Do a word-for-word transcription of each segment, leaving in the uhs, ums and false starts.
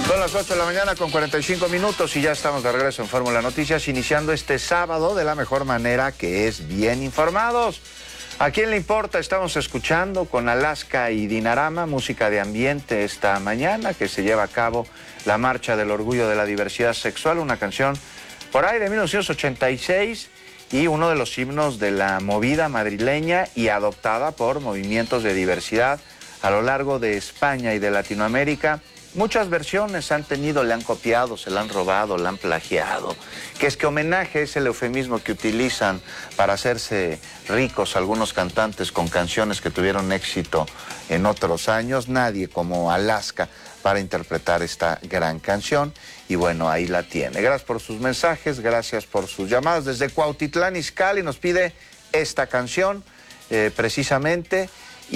Son las ocho de la mañana con cuarenta y cinco minutos y ya estamos de regreso en Fórmula Noticias, iniciando este sábado de la mejor manera, que es bien informados. ¿A quién le importa? Estamos escuchando con Alaska y Dinarama, música de ambiente esta mañana, que se lleva a cabo la Marcha del Orgullo de la Diversidad Sexual, una canción por ahí de mil novecientos ochenta y seis y uno de los himnos de la movida madrileña y adoptada por movimientos de diversidad a lo largo de España y de Latinoamérica. Muchas versiones han tenido, le han copiado, se la han robado, la han plagiado. Que es que homenaje es el eufemismo que utilizan para hacerse ricos algunos cantantes con canciones que tuvieron éxito en otros años. Nadie como Alaska para interpretar esta gran canción. Y bueno, ahí la tiene. Gracias por sus mensajes, gracias por sus llamadas. Desde Cuautitlán Izcalli nos pide esta canción eh, precisamente.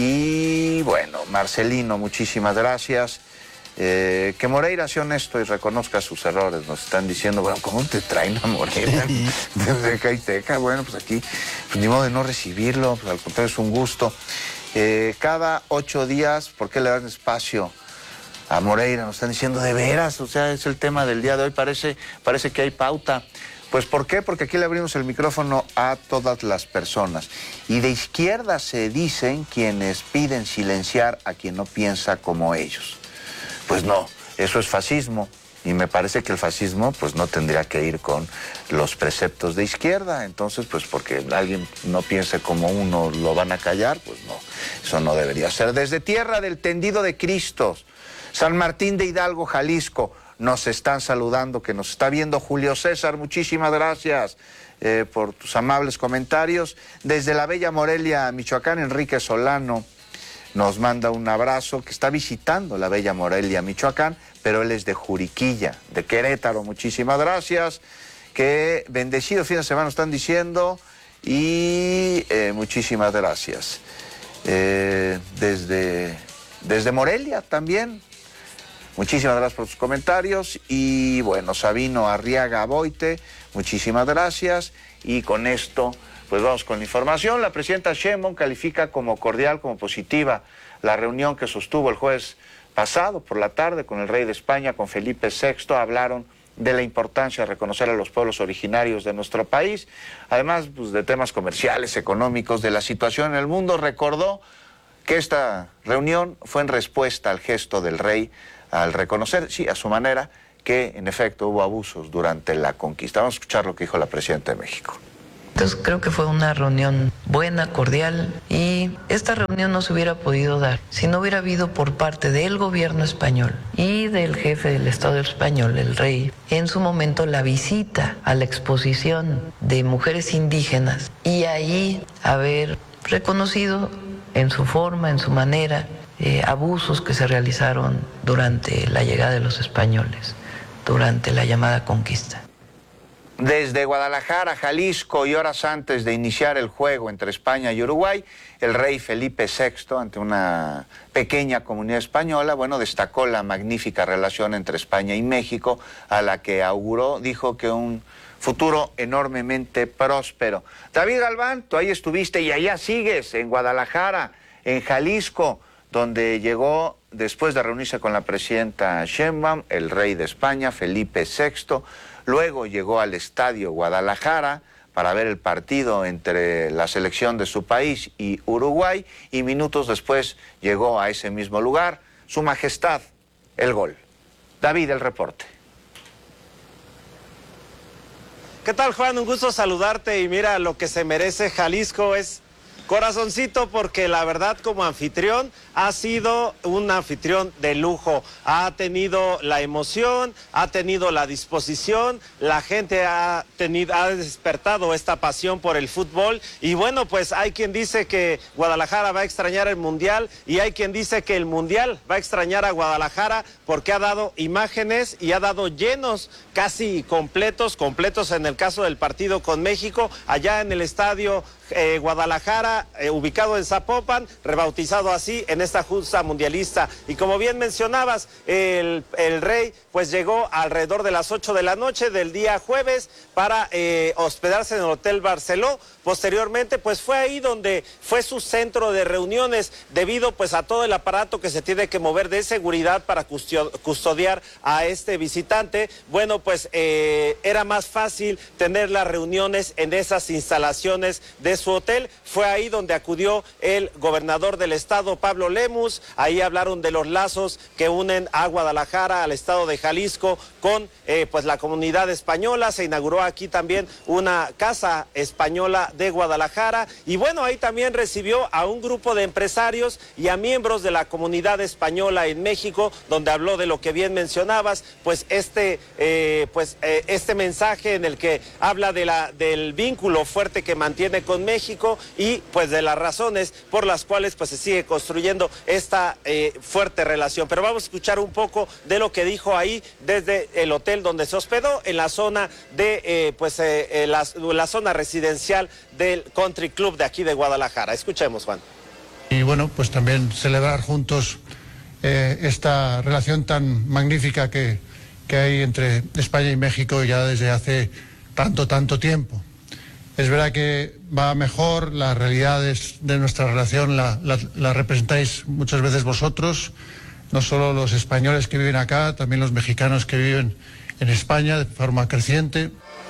Y bueno, Marcelino, muchísimas gracias. Eh, que Moreira sea honesto y reconozca sus errores. Nos están diciendo, bueno, ¿cómo te traen a Moreira desde Caiteca? Bueno, pues aquí, pues ni modo de no recibirlo, pues al contrario es un gusto. Eh, cada ocho días, ¿por qué le dan espacio a Moreira? Nos están diciendo, de veras, o sea, es el tema del día de hoy, parece, parece que hay pauta. Pues ¿por qué? Porque aquí le abrimos el micrófono a todas las personas. Y de izquierda se dicen quienes piden silenciar a quien no piensa como ellos. Pues no, eso es fascismo, y me parece que el fascismo pues no tendría que ir con los preceptos de izquierda. Entonces, pues porque alguien no piense como uno, ¿lo van a callar? Pues no, eso no debería ser. Desde Tierra del Tendido de Cristos, San Martín de Hidalgo, Jalisco, nos están saludando, que nos está viendo Julio César, muchísimas gracias eh, por tus amables comentarios. Desde la bella Morelia, Michoacán, Enrique Solano nos manda un abrazo, que está visitando la bella Morelia, Michoacán, pero él es de Juriquilla, de Querétaro. Muchísimas gracias. Que bendecido fin de semana están diciendo, y eh, muchísimas gracias. Eh, desde, desde Morelia también, muchísimas gracias por sus comentarios. Y bueno, Sabino Arriaga Boite, muchísimas gracias. Y con esto pues vamos con la información. La presidenta Sheinbaum califica como cordial, como positiva, la reunión que sostuvo el jueves pasado por la tarde con el rey de España, con Felipe sexto. Hablaron de la importancia de reconocer a los pueblos originarios de nuestro país, además pues, de temas comerciales, económicos, de la situación en el mundo. Recordó que esta reunión fue en respuesta al gesto del rey al reconocer, sí, a su manera, que en efecto hubo abusos durante la conquista. Vamos a escuchar lo que dijo la presidenta de México. Entonces creo que fue una reunión buena, cordial, y esta reunión no se hubiera podido dar si no hubiera habido por parte del gobierno español y del jefe del Estado español, el rey, en su momento la visita a la exposición de mujeres indígenas y ahí haber reconocido en su forma, en su manera, eh, abusos que se realizaron durante la llegada de los españoles, durante la llamada conquista. Desde Guadalajara, Jalisco, y horas antes de iniciar el juego entre España y Uruguay, el rey Felipe sexto, ante una pequeña comunidad española, bueno, destacó la magnífica relación entre España y México, a la que auguró, dijo que un futuro enormemente próspero. David Galván, tú ahí estuviste y allá sigues, en Guadalajara, en Jalisco, donde llegó, después de reunirse con la presidenta Sheinbaum, el rey de España, Felipe sexto, luego llegó al Estadio Guadalajara para ver el partido entre la selección de su país y Uruguay, y minutos después llegó a ese mismo lugar Su Majestad, el gol. David, el reporte. ¿Qué tal, Juan? Un gusto saludarte, y mira, lo que se merece Jalisco es corazoncito, porque la verdad, como anfitrión, ha sido un anfitrión de lujo. Ha tenido la emoción, ha tenido la disposición, la gente ha tenido, ha despertado esta pasión por el fútbol. Y bueno, pues hay quien dice que Guadalajara va a extrañar el Mundial, y hay quien dice que el Mundial va a extrañar a Guadalajara, porque ha dado imágenes y ha dado llenos casi completos, completos en el caso del partido con México, allá en el estadio eh, Guadalajara, eh, ubicado en Zapopan, rebautizado así en esta justa mundialista. Y como bien mencionabas, el, el Rey pues llegó alrededor de las ocho de la noche del día jueves para eh, hospedarse en el Hotel Barceló. Posteriormente pues fue ahí donde fue su centro de reuniones, debido pues a todo el aparato que se tiene que mover de seguridad para custodiar a este visitante. Bueno, pues eh, era más fácil tener las reuniones en esas instalaciones de su hotel. Fue ahí donde acudió el gobernador del estado, Pablo Lemus. Ahí hablaron de los lazos que unen a Guadalajara, al estado de Jalisco, con eh, pues la comunidad española. Se inauguró aquí también una casa española de Guadalajara, y bueno, ahí también recibió a un grupo de empresarios y a miembros de la comunidad española en México, donde habló de lo que bien mencionabas, pues este eh, pues eh, este mensaje en el que habla de la del vínculo fuerte que mantiene con México, y pues de las razones por las cuales pues se sigue construyendo esta eh, fuerte relación. Pero vamos a escuchar un poco de lo que dijo ahí desde el hotel donde se hospedó, en la zona de eh, pues eh, la, la zona residencial del Country Club de aquí de Guadalajara. Escuchemos, Juan. Y bueno, pues también celebrar juntos eh, esta relación tan magnífica que, que hay entre España y México ya desde hace tanto, tanto tiempo. Es verdad que va mejor, las realidades de nuestra relación la, la, la representáis muchas veces vosotros, no solo los españoles que viven acá, también los mexicanos que viven en España de forma creciente.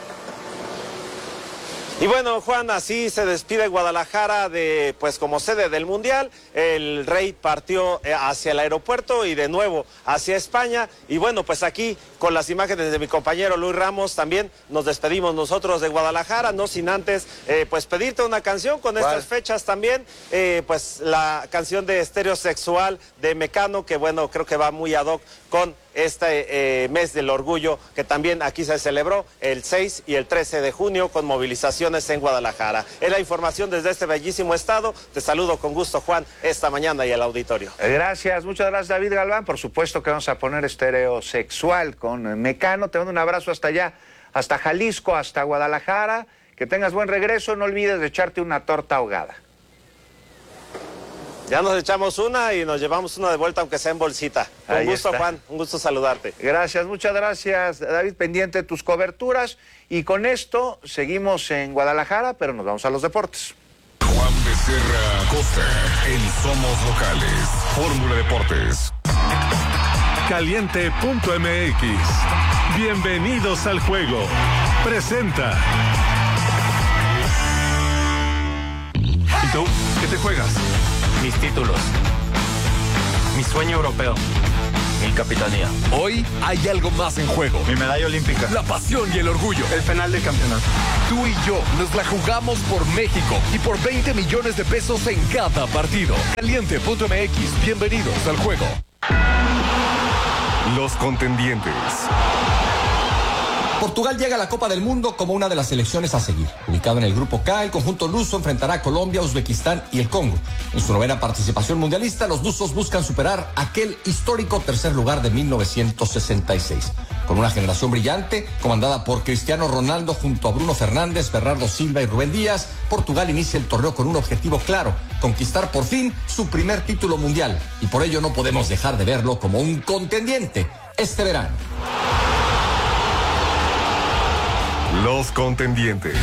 Y bueno, Juan, así se despide Guadalajara de, pues como sede del Mundial. El Rey partió hacia el aeropuerto y de nuevo hacia España. Y bueno, pues aquí con las imágenes de mi compañero Luis Ramos también nos despedimos nosotros de Guadalajara, no sin antes eh, pues pedirte una canción con ¿Cuál? Estas fechas también, eh, pues la canción de Estereosexual de Mecano, que bueno, creo que va muy ad hoc con este eh, mes del orgullo, que también aquí se celebró el seis y el trece de junio con movilizaciones en Guadalajara. Es la información desde este bellísimo estado. Te saludo con gusto, Juan, esta mañana y el auditorio. Gracias, muchas gracias, David Galván. Por supuesto que vamos a poner Estereosexual con Mecano. Te mando un abrazo hasta allá, hasta Jalisco, hasta Guadalajara. Que tengas buen regreso. No olvides de echarte una torta ahogada. Ya nos echamos una y nos llevamos una de vuelta, aunque sea en bolsita. Un Ahí gusto, está. Juan, un gusto saludarte. Gracias, muchas gracias, David, pendiente de tus coberturas. Y con esto seguimos en Guadalajara, pero nos vamos a los deportes. Juan Becerra Costa en Somos Locales. Fórmula Deportes. Caliente punto M X. Bienvenidos al juego. Presenta. ¿Y tú? ¿Qué te juegas? Mis títulos, mi sueño europeo, mi capitanía. Hoy hay algo más en juego. Mi medalla olímpica. La pasión y el orgullo. El final del campeonato. Tú y yo nos la jugamos por México y por veinte millones de pesos en cada partido. Caliente punto M X. Bienvenidos al juego. Los contendientes. Portugal llega a la Copa del Mundo como una de las selecciones a seguir. Ubicado en el grupo K, el conjunto luso enfrentará a Colombia, Uzbekistán y el Congo. En su novena participación mundialista, los lusos buscan superar aquel histórico tercer lugar de mil novecientos sesenta y seis. Con una generación brillante, comandada por Cristiano Ronaldo junto a Bruno Fernández, Bernardo Silva y Rubén Díaz, Portugal inicia el torneo con un objetivo claro: conquistar por fin su primer título mundial. Y por ello no podemos dejar de verlo como un contendiente este verano. Los contendientes.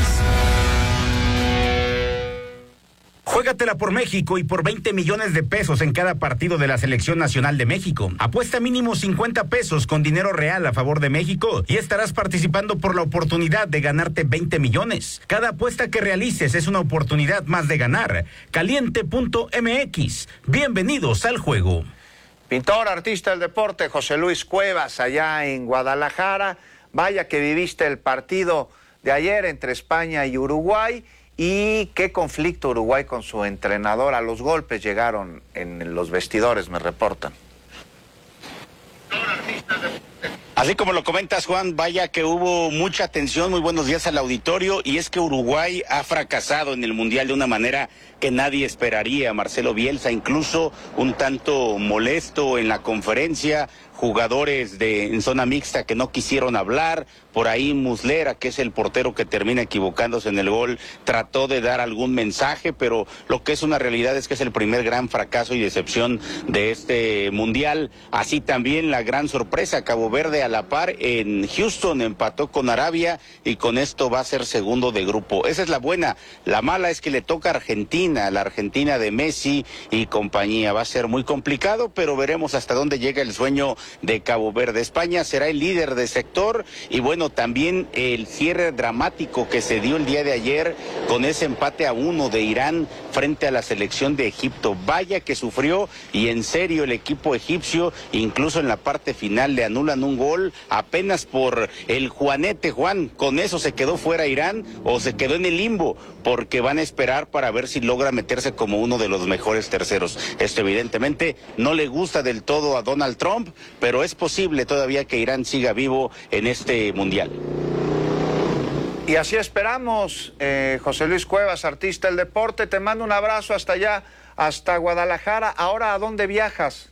Juégatela por México y por veinte millones de pesos en cada partido de la Selección Nacional de México. Apuesta mínimo cincuenta pesos con dinero real a favor de México y estarás participando por la oportunidad de ganarte veinte millones. Cada apuesta que realices es una oportunidad más de ganar. Caliente punto M X. Bienvenidos al juego. Pintor, artista del deporte, José Luis Cuevas, allá en Guadalajara. Vaya que viviste el partido de ayer entre España y Uruguay. Y qué conflicto Uruguay con su entrenador. A los golpes llegaron en los vestidores, me reportan. Así como lo comentas, Juan, vaya que hubo mucha tensión. Muy buenos días al auditorio. Y es que Uruguay ha fracasado en el Mundial de una manera que nadie esperaría. Marcelo Bielsa incluso un tanto molesto en la conferencia, jugadores de en zona mixta que no quisieron hablar. Por ahí Muslera, que es el portero que termina equivocándose en el gol, trató de dar algún mensaje, pero lo que es una realidad es que es el primer gran fracaso y decepción de este mundial. Así también la gran sorpresa, Cabo Verde a la par en Houston empató con Arabia y con esto va a ser segundo de grupo. Esa es la buena. La mala es que le toca a Argentina, la Argentina de Messi y compañía. Va a ser muy complicado, pero veremos hasta dónde llega el sueño de Cabo Verde. España será el líder de sector y bueno, también el cierre dramático que se dio el día de ayer con ese empate a uno de Irán frente a la selección de Egipto. Vaya que sufrió y en serio el equipo egipcio, incluso en la parte final le anulan un gol apenas por el juanete, Juan. Con eso se quedó fuera Irán o se quedó en el limbo, porque van a esperar para ver si logra meterse como uno de los mejores terceros. Esto evidentemente no le gusta del todo a Donald Trump, pero es posible todavía que Irán siga vivo en este mundial. Y así esperamos, eh, José Luis Cuevas, artista del deporte, te mando un abrazo hasta allá, hasta Guadalajara. Ahora, ¿a dónde viajas?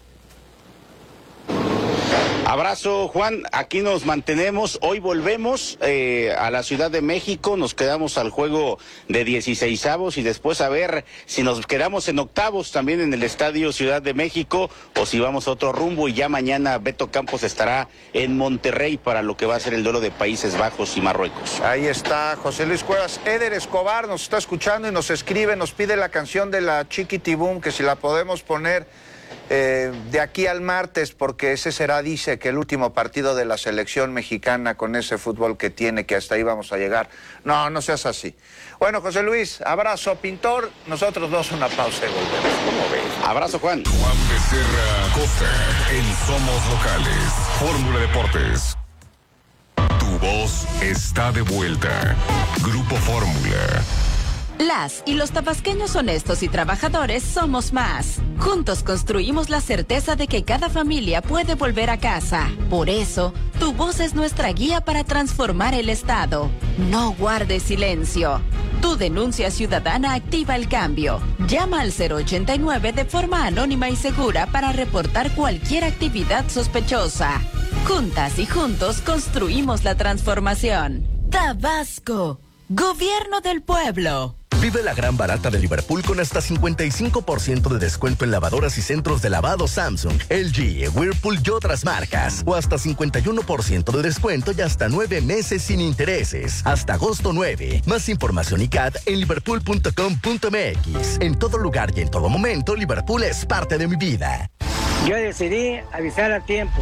Abrazo, Juan, aquí nos mantenemos, hoy volvemos eh, a la Ciudad de México, nos quedamos al juego de dieciseisavos y después a ver si nos quedamos en octavos también en el Estadio Ciudad de México o si vamos a otro rumbo y ya mañana Beto Campos estará en Monterrey para lo que va a ser el duelo de Países Bajos y Marruecos. Ahí está José Luis Cuevas. Eder Escobar nos está escuchando y nos escribe, nos pide la canción de la Chiquitibum, que si la podemos poner Eh, de aquí al martes, porque ese será, dice, que el último partido de la selección mexicana con ese fútbol que tiene, que hasta ahí vamos a llegar. No, no seas así. Bueno, José Luis, abrazo, pintor. Nosotros dos una pausa y volvemos. ¿Cómo ves? Abrazo, Juan. Juan Becerra Costa en Somos Locales. Fórmula Deportes. Tu voz está de vuelta. Grupo Fórmula. Las y los tabasqueños honestos y trabajadores somos más. Juntos construimos la certeza de que cada familia puede volver a casa. Por eso, tu voz es nuestra guía para transformar el Estado. No guardes silencio. Tu denuncia ciudadana activa el cambio. Llama al cero ochenta y nueve de forma anónima y segura para reportar cualquier actividad sospechosa. Juntas y juntos construimos la transformación. Tabasco, Gobierno del Pueblo. Vive la gran barata de Liverpool con hasta cincuenta y cinco por ciento de descuento en lavadoras y centros de lavado Samsung, L G, Whirlpool y otras marcas. O hasta cincuenta y uno por ciento de descuento y hasta nueve meses sin intereses. Hasta agosto nueve. Más información y C A D en liverpool punto com punto m x. En todo lugar y en todo momento, Liverpool es parte de mi vida. Yo decidí avisar a tiempo.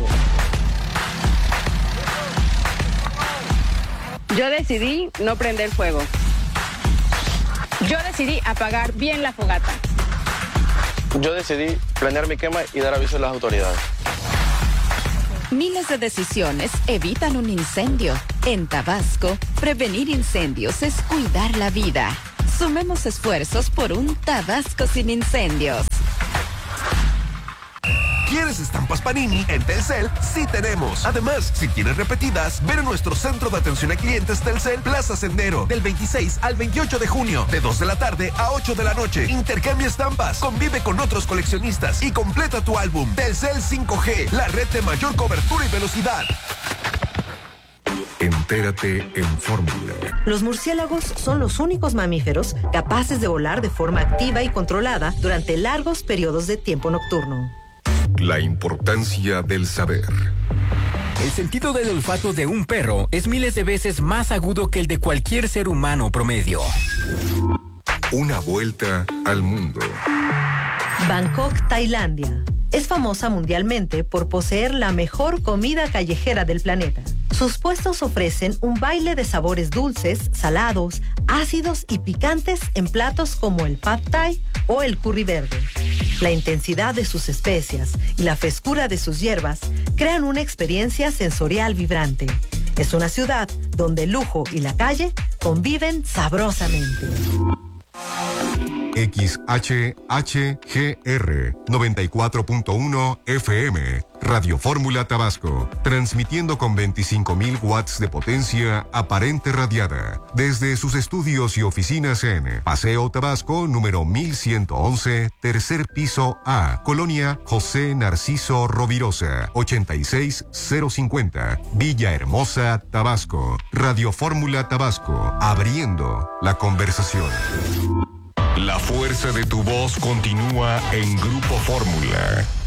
Yo decidí no prender fuego. Yo decidí apagar bien la fogata. Yo decidí planear mi quema y dar aviso a las autoridades. Miles de decisiones evitan un incendio. En Tabasco, prevenir incendios es cuidar la vida. Sumemos esfuerzos por un Tabasco sin incendios. ¿Quieres estampas Panini? En Telcel sí tenemos. Además, si quieres repetidas, ven a nuestro centro de atención a clientes Telcel Plaza Sendero del veintiséis al veintiocho de junio, de dos de la tarde a ocho de la noche. Intercambia estampas, convive con otros coleccionistas y completa tu álbum. Telcel cinco G, la red de mayor cobertura y velocidad. Entérate en Fórmula. Los murciélagos son los únicos mamíferos capaces de volar de forma activa y controlada durante largos periodos de tiempo nocturno. La importancia del saber. El sentido del olfato de un perro es miles de veces más agudo que el de cualquier ser humano promedio. Una vuelta al mundo. Bangkok, Tailandia. Es famosa mundialmente por poseer la mejor comida callejera del planeta. Sus puestos ofrecen un baile de sabores dulces, salados, ácidos y picantes en platos como el pad thai o el curry verde. La intensidad de sus especias y la frescura de sus hierbas crean una experiencia sensorial vibrante. Es una ciudad donde el lujo y la calle conviven sabrosamente. X H H G R noventa y cuatro punto uno F M. Radio Fórmula Tabasco, transmitiendo con veinticinco mil watts de potencia aparente radiada desde sus estudios y oficinas en Paseo Tabasco número mil ciento once, tercer piso A, Colonia José Narciso Rovirosa, ochenta y seis cero cincuenta, Villahermosa, Tabasco. Radio Fórmula Tabasco, abriendo la conversación. La fuerza de tu voz continúa en Grupo Fórmula.